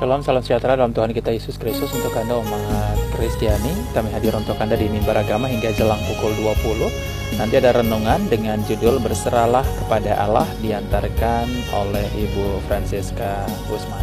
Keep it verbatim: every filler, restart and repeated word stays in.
Shalom, salam sejahtera dalam Tuhan kita Yesus Kristus untuk Anda umat Kristiani. Kami hadir untuk Anda di Mimbar Agama hingga jelang pukul dua puluh. Nanti ada renungan dengan judul Berserahlah kepada Allah, diantarkan oleh Ibu Franciska Usman.